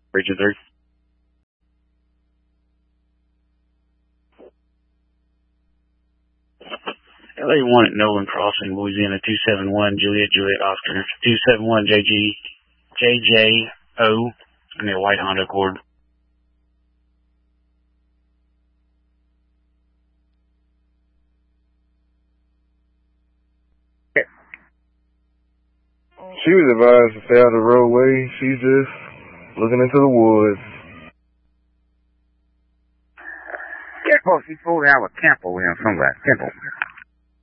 Region 3. LA1 at Nolan Crossing, Louisiana, 271 Juliet Oscar, 271 JJO, and a white Honda Accord. She was advised to stay out of the roadway. She's just looking into the woods. Careful, she pulled out a Temple in from that Temple.